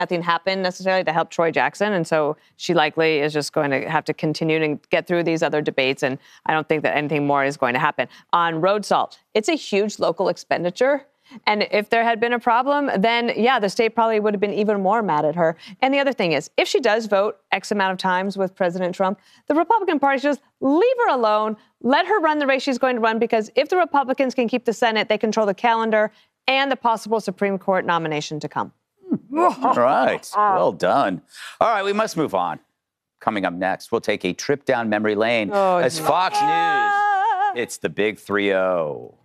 nothing happened necessarily to help Troy Jackson. And so she likely is just going to have to continue to get through these other debates. And I don't think that anything more is going to happen. On road salt, it's a huge local expenditure. And if there had been a problem, then, yeah, the state probably would have been even more mad at her. And the other thing is, if she does vote X amount of times with President Trump, the Republican Party should just leave her alone, let her run the race she's going to run, because if the Republicans can keep the Senate, they control the calendar and the possible Supreme Court nomination to come. All right. Well done. All right, we must move on. Coming up next, we'll take a trip down memory lane as Fox News. It's the Big 3-0.